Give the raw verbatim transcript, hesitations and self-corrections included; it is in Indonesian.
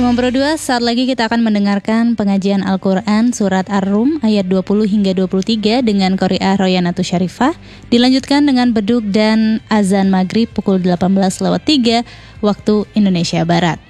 Demam Pro dua, saat lagi kita akan mendengarkan pengajian Al-Quran Surat Ar-Rum ayat dua puluh hingga dua puluh tiga dengan Qori'ah Royanatu Syarifah. Dilanjutkan dengan beduk dan azan maghrib pukul delapan belas lewat tiga waktu Indonesia Barat.